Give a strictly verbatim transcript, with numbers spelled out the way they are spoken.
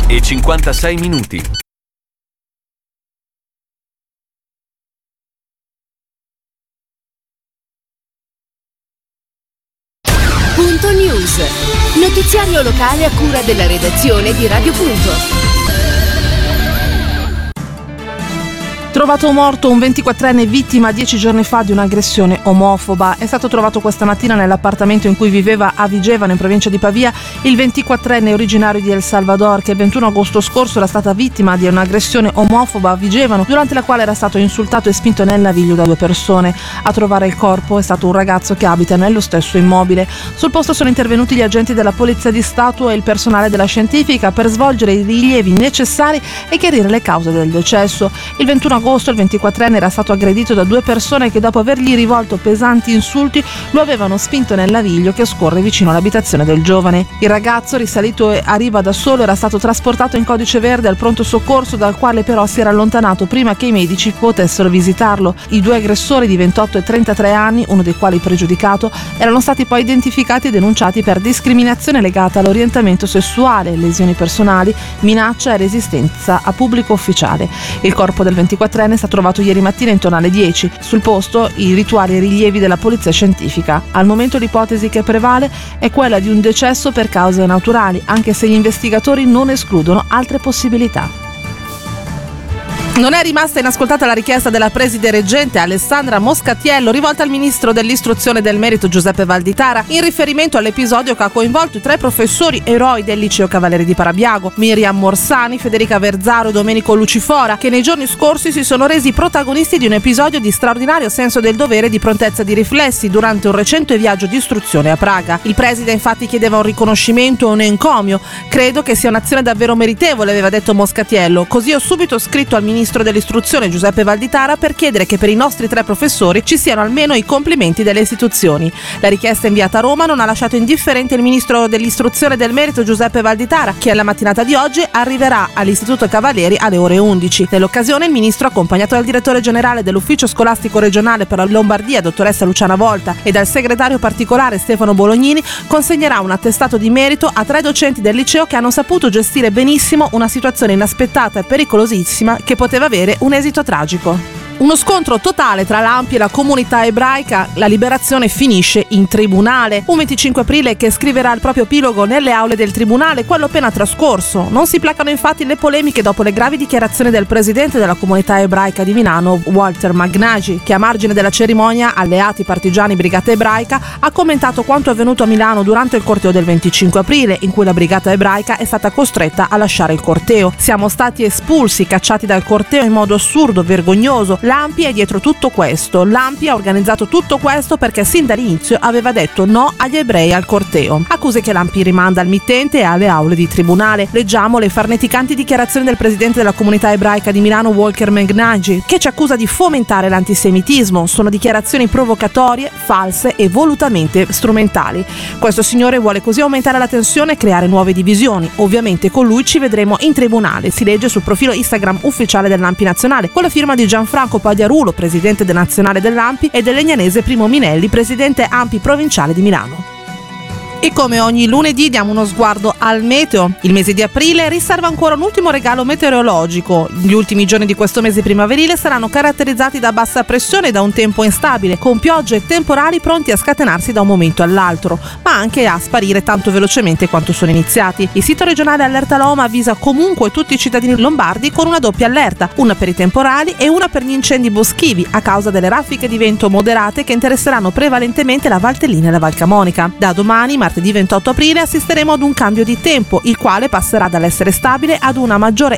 e cinquantasei minuti. Punto News, notiziario locale a cura della redazione di Radio Punto. Trovato morto un ventiquattrenne vittima dieci giorni fa di un'aggressione omofoba. È stato trovato questa mattina nell'appartamento in cui viveva a Vigevano, in provincia di Pavia, il ventiquattrenne originario di El Salvador, che il ventuno agosto scorso era stata vittima di un'aggressione omofoba a Vigevano, durante la quale era stato insultato e spinto nel naviglio da due persone. A trovare il corpo è stato un ragazzo che abita nello stesso immobile. Sul posto sono intervenuti gli agenti della Polizia di Stato e il personale della scientifica per svolgere i rilievi necessari e chiarire le cause del decesso. Il ventuno agosto il ventiquattrenne era stato aggredito da due persone che, dopo avergli rivolto pesanti insulti, lo avevano spinto nel naviglio che scorre vicino all'abitazione del giovane. Il ragazzo, risalito a riva da solo, era stato trasportato in codice verde al pronto soccorso, dal quale però si era allontanato prima che i medici potessero visitarlo. I due aggressori di ventotto e trentatré anni, uno dei quali pregiudicato, erano stati poi identificati e denunciati per discriminazione legata all'orientamento sessuale, lesioni personali, minaccia e resistenza a pubblico ufficiale. Il corpo del ventiquattrenne è stato trovato ieri mattina intorno alle dieci. Sul posto i rituali rilievi della polizia scientifica. Al momento l'ipotesi che prevale è quella di un decesso per cause naturali, anche se gli investigatori non escludono altre possibilità. Non è rimasta inascoltata la richiesta della preside reggente Alessandra Moscatiello, rivolta al ministro dell'istruzione e del merito Giuseppe Valditara, in riferimento all'episodio che ha coinvolto i tre professori eroi del liceo Cavalieri di Parabiago, Miriam Morsani, Federica Verzaro e Domenico Lucifora, che nei giorni scorsi si sono resi protagonisti di un episodio di straordinario senso del dovere e di prontezza di riflessi durante un recente viaggio di istruzione a Praga. Il preside infatti chiedeva un riconoscimento e un encomio. Credo che sia un'azione davvero meritevole, aveva detto Moscatiello. Così ho subito scritto al ministro dell'istruzione Giuseppe Valditara per chiedere che per i nostri tre professori ci siano almeno i complimenti delle istituzioni. La richiesta inviata a Roma non ha lasciato indifferente il ministro dell'istruzione e del merito Giuseppe Valditara, che alla mattinata di oggi arriverà all'Istituto Cavalieri alle ore undici. Nell'occasione il ministro, accompagnato dal direttore generale dell'ufficio scolastico regionale per la Lombardia, dottoressa Luciana Volta, e dal segretario particolare Stefano Bolognini, consegnerà un attestato di merito a tre docenti del liceo che hanno saputo gestire benissimo una situazione inaspettata e pericolosissima che poteva avere un esito tragico. Uno scontro totale tra l'A M P I e la comunità ebraica, la liberazione finisce in tribunale. Un venticinque aprile che scriverà il proprio epilogo nelle aule del tribunale, quello appena trascorso. Non si placano infatti le polemiche dopo le gravi dichiarazioni del presidente della comunità ebraica di Milano, Walter Magnagi, che a margine della cerimonia Alleati Partigiani Brigata Ebraica ha commentato quanto avvenuto a Milano durante il corteo del venticinque aprile, in cui la brigata ebraica è stata costretta a lasciare il corteo. Siamo stati espulsi, cacciati dal corteo in modo assurdo, vergognoso. L'A M P I è dietro tutto questo. L'A M P I ha organizzato tutto questo perché sin dall'inizio aveva detto no agli ebrei al corteo. Accuse che l'A M P I rimanda al mittente e alle aule di tribunale. Leggiamo le farneticanti dichiarazioni del presidente della comunità ebraica di Milano, Walter Magnagi, che ci accusa di fomentare l'antisemitismo. Sono dichiarazioni provocatorie, false e volutamente strumentali. Questo signore vuole così aumentare la tensione e creare nuove divisioni. Ovviamente con lui ci vedremo in tribunale, si legge sul profilo Instagram ufficiale dell'A M P I nazionale, con la firma di Gianfranco Pagliarulo, presidente del nazionale dell'A M P I, e del legnanese Primo Minelli, presidente A M P I provinciale di Milano. E come ogni lunedì diamo uno sguardo al meteo. Il mese di aprile riserva ancora un ultimo regalo meteorologico. Gli ultimi giorni di questo mese primaverile saranno caratterizzati da bassa pressione e da un tempo instabile, con piogge e temporali pronti a scatenarsi da un momento all'altro, ma anche a sparire tanto velocemente quanto sono iniziati. Il sito regionale Allerta Loma avvisa comunque tutti i cittadini lombardi con una doppia allerta, una per i temporali e una per gli incendi boschivi, a causa delle raffiche di vento moderate che interesseranno prevalentemente la Valtellina e la Val Camonica. Da domani, martedì ventotto aprile, assisteremo ad un cambio di tempo, il quale passerà dall'essere stabile ad una maggiore